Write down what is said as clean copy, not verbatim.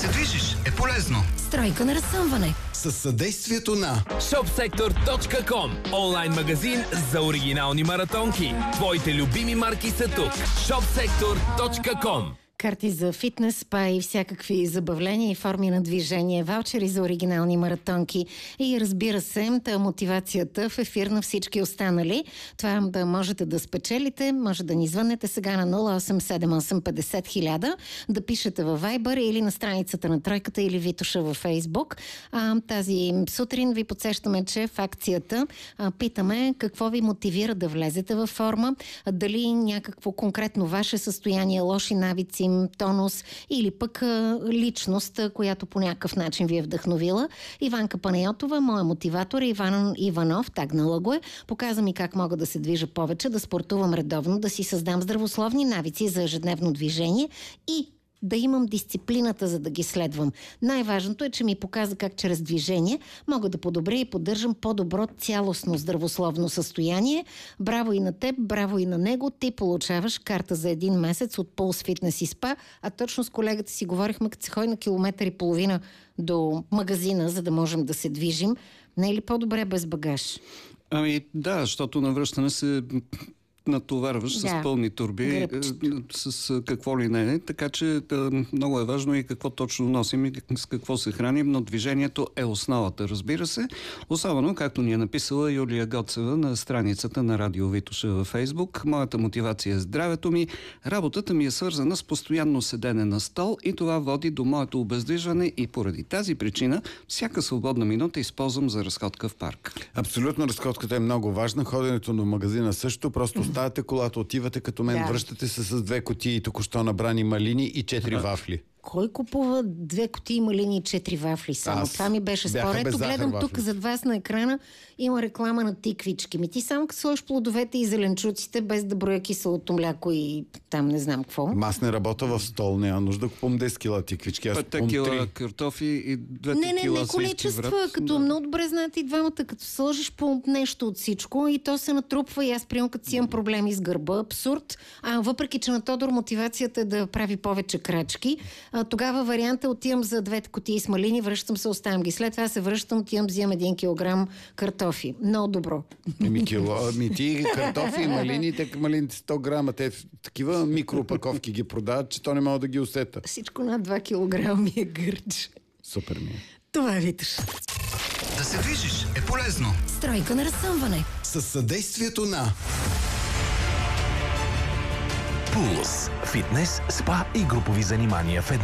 се движиш е полезно. Стройка на разсъмване. Със съдействието на ShopSector.com. Онлайн магазин за оригинални маратонки. Твоите любими марки са тук. ShopSector.com. Карти за фитнес, спа и всякакви забавления и форми на движение, ваучери за оригинални маратонки и разбира се, мотивацията в ефир на всички останали. Това да можете да спечелите, може да ни звънете сега на 0878 50 000, да пишете във Viber или на страницата на Тройката или Витоша във Facebook. Тази сутрин ви подсещаме, че в акцията питаме какво ви мотивира да влезете във форма, дали някакво конкретно ваше състояние, лоши навици, тонус или пък личност, която по някакъв начин ви е вдъхновила. Иванка Панайотова, моя мотиватор, Иван Иванов, тагнала го е. Показа ми как мога да се движа повече, да спортувам редовно, да си създам здравословни навици за ежедневно движение и да имам дисциплината, за да ги следвам. Най-важното е, че ми показа как чрез движение мога да подобря и поддържам по-добро цялостно здравословно състояние. Браво и на теб, браво и на него. Ти получаваш карта за 1 месец от Pulse Fitness и Spa, а точно с колегата си говорихме, като се ходи на 1,5 км до магазина, за да можем да се движим. Не е ли по-добре без багаж? Ами да, защото навръщане се натоварваш с пълни турби, с какво ли не. Така че много е важно и какво точно носим и с какво се храним, но движението е основата, разбира се. Особено, както ни е написала Юлия Гоцева на страницата на Радио Витоша във Фейсбук. Моята мотивация е здравето ми. Работата ми е свързана с постоянно седене на стол и това води до моето обездвижване и поради тази причина всяка свободна минута използвам за разходка в парк. Абсолютно, разходката е много важна. Ходенето до магазина също. Просто ставате колата, отивате като мен, връщате се с 2 кутии току-що набрани малини и 4 вафли. Кой купува 2 кутии малини и 4 вафли само? Това ми беше спор. Ето гледам тук зад вас на екрана, има реклама на тиквички. Ти само като сложиш плодовете и зеленчуците, без да броя киселото мляко и там не знам какво. Аз не работя в стол, няма нужда да купувам 10 кила тиквички. 5 кила картофи и 2 кила не количества, като много добре знаете и двамата, като сложиш по нещо от всичко и то се натрупва и аз приемам, като си имам проблеми с гърба. Абсурд. Въпреки, че на Тодор мотивацията е да прави повече крачки, тогава варианта отивам за 2 кутии с малини, връщам се, оставям ги. След това се връщам, отивам, взимам 1 килограм картофи. Много добро. Ти картофи и малини, малините 100 грама, те такива микроопаковки ги продават, че то не мога да ги усета. Всичко над 2 килограма ми е гърч. Супер ми е. Това е Витош. Да се движиш е полезно. Стройка на разсъмване. със съдействието на Pulse. Фитнес, спа и групови занимания в едно.